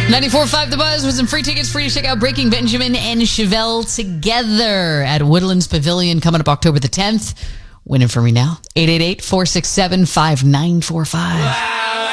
94.5 The Buzz with some free tickets for you to check out Breaking Benjamin and Chevelle together at Woodlands Pavilion coming up October the 10th. Winning for me now. 888-467-5945.